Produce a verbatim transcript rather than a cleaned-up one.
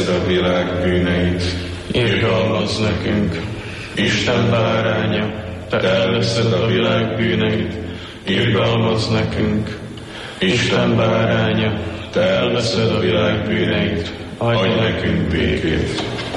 elveszed a világ bűneit, irgalmazz nekünk. Isten báránya, te elveszed a világ bűneit, irgalmazz nekünk. Isten báránya, te elveszed a világ bűneit, adj nekünk békét.